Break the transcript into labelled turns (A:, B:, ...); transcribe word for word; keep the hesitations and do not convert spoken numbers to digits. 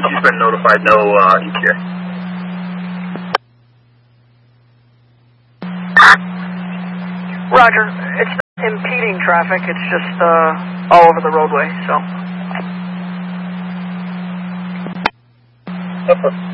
A: She's been notified, no uh, E T A.
B: Roger. It's not impeding traffic, it's just uh, all over the roadway, so.
A: Okay.